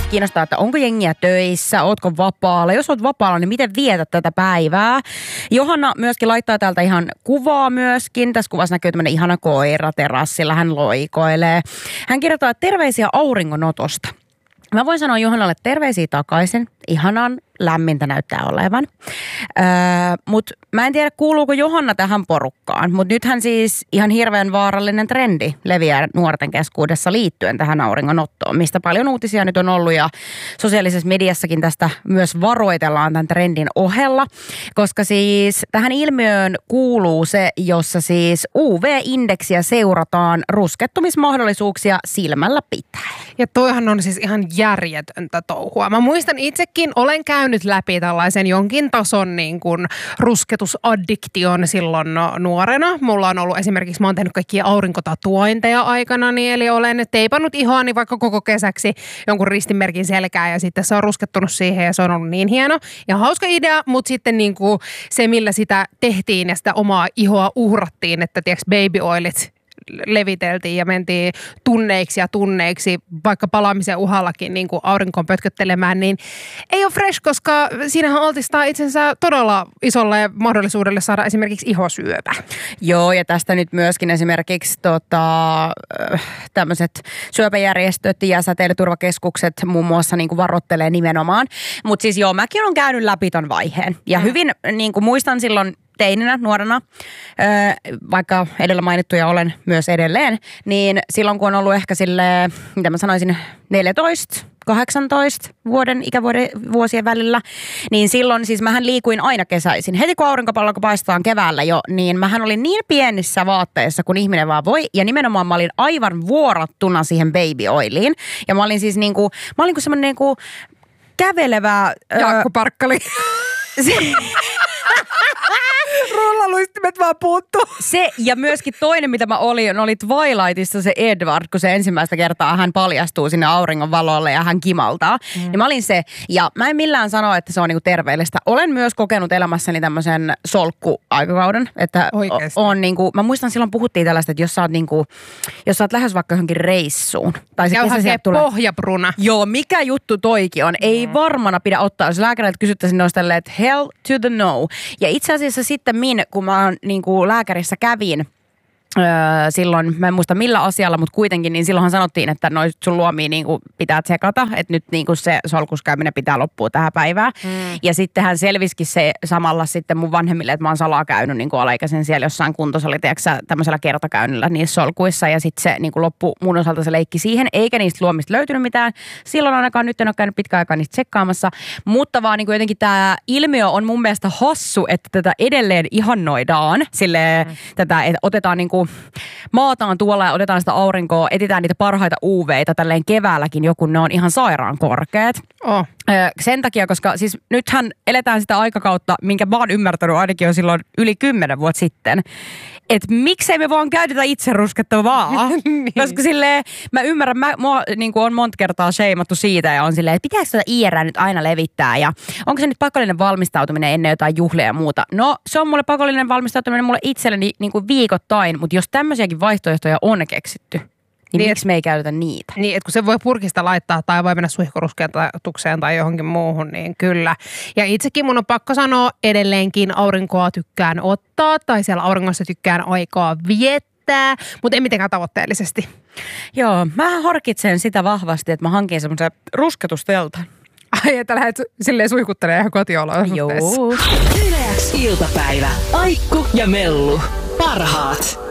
kiinnostaa, että onko jengiä töissä, ootko vapaalla. Jos oot vapaalla, niin miten vietät tätä päivää? Johanna myöskin laittaa täältä ihan kuvaa myöskin. Tässä kuvassa näkyy tämmöinen ihana koira terassilla, hän loikoilee. Hän kirjoittaa terveisiä auringonotosta. Mä voin sanoa Johannalle terveisiä takaisin. Ihanan lämmintä näyttää olevan. Mutta mä en tiedä, kuuluuko Johanna tähän porukkaan. Mutta nythän siis ihan hirveän vaarallinen trendi leviää nuorten keskuudessa liittyen tähän auringonottoon, mistä paljon uutisia nyt on ollut. Ja sosiaalisessa mediassakin tästä myös varoitellaan tämän trendin ohella. Koska siis tähän ilmiöön kuuluu se, jossa siis UV-indeksiä seurataan ruskettumismahdollisuuksia silmällä pitäen. Ja toihan on siis ihan järjetöntä touhua. Mä muistan itsekin, olen käynyt läpi tällaisen jonkin tason niin kuin rusketusaddiktion silloin nuorena. Mulla on ollut esimerkiksi, mä oon tehnyt kaikkia aurinkotatuointeja aikanani, eli olen teipannut ihoani vaikka koko kesäksi jonkun ristinmerkin selkään ja sitten se on ruskettunut siihen ja se on ollut niin hieno. Ja hauska idea, mutta sitten niin kuin se, millä sitä tehtiin ja sitä omaa ihoa uhrattiin, että tiedätkö baby oilit leviteltiin ja mentiin tunneiksi, vaikka palaamisen uhallakin niin kuin aurinkoon pötköttelemään, niin ei ole fresh, koska siinähän altistaa itsensä todella isolle mahdollisuudelle saada esimerkiksi ihosyöpä. Joo, ja tästä nyt myöskin esimerkiksi tämmöiset syöpäjärjestöt ja säteilyturvakeskukset muun muassa niin kuin varoittelee nimenomaan. Mutta siis joo, mäkin olen käynyt läpi ton vaiheen. Ja hyvin niin kuin muistan silloin teininä, nuorena, vaikka edellä mainittuja olen myös edelleen, niin silloin kun on ollut ehkä silleen, mitä mä sanoisin, 14, 18 ikävuosien välillä, niin silloin siis mähän liikuin aina kesäisin. Heti kun aurinkopallo paistaa keväällä jo, niin mähän olin niin pienissä vaatteissa kuin ihminen vaan voi. Ja nimenomaan mä olin aivan vuorattuna siihen baby oiliin. Ja mä olin siis niinku, semmoinen niinku kävelevä Jaakko Parkkali. Rullaluistimet vaan puuttuu. Se ja myöskin toinen, mitä mä olin, oli Twilightissa se Edward, kun se ensimmäistä kertaa hän paljastuu sinne auringon valolle ja hän kimaltaa. Niin mä olin se. Ja mä en millään sano, että se on niinku terveellistä. Olen myös kokenut elämässäni tämmöisen solkkuaikakauden. Että on niinku, mä muistan silloin puhuttiin tällaista, että jos sä oot lähes vaikka johonkin reissuun. Tai ja hakee pohjabruna. Joo, mikä juttu toikin on. Ei varmana pidä ottaa. Jos lääkäriltä kysyttäisiin, ne olisi tälleen, että hell to the no. Ja itse asiassa sitten kun mä niinku lääkärissä kävin silloin, mä en muista millä asialla, mutta kuitenkin, niin silloinhan sanottiin, että noi sun luomia niinku pitää tsekata, että nyt niinku se solkuskäyminen pitää loppua tähän päivään. Ja sittenhän selvisikin se samalla sitten mun vanhemmille, että mä oon salaa käynyt niinku alaikäisen siellä jossain kuntosalitieksä tämmöisellä kertakäynnillä niissä solkuissa ja sitten se niinku loppu mun osalta se leikki siihen, eikä niistä luomista löytynyt mitään. Silloin ainakaan nyt en ole käynyt pitkään aikaa niistä tsekkaamassa, mutta vaan niinku jotenkin tämä ilmiö on mun mielestä hassu, että tätä edelleen ihannoidaan silleen tätä, että otetaan niinku maataan tuolla ja otetaan sitä aurinkoa, etsitään niitä parhaita UV:itä tälleen keväälläkin joku, ne on ihan sairaan korkeat. Sen takia, koska siis nythän eletään sitä aikakautta, minkä mä oon ymmärtänyt ainakin jo silloin yli 10 vuotta sitten, että miksei me vaan käytetä itse ruskettavaa. Niin. Koska silleen, mä ymmärrän, mua niin on monta kertaa sheimattu siitä ja on silleen, että pitääkö tätä IR nyt aina levittää ja onko se nyt pakollinen valmistautuminen ennen jotain juhlia ja muuta. No, se on mulle pakollinen valmistautuminen mulle itselleni niin kuin viikoittain, mutta jos tämmöisiäkin vaihtoehtoja on keksitty, niin miksi me ei käytetä niitä? Niin, että kun se voi purkista laittaa tai voi mennä suihkurusketukseen tai johonkin muuhun, niin kyllä. Ja itsekin mun on pakko sanoa, edelleenkin aurinkoa tykkään ottaa tai siellä auringossa tykkään aikaa viettää, mutta ei mitenkään tavoitteellisesti. Joo, mä harkitsen sitä vahvasti, että mä hankin semmoisen rusketustteltan. Ai, että lähdet silleen suihkuttelemaan ihan kotiolosuhteessa. Joo. Yleäks iltapäivä. Aikku ja Mellu. Parhaat.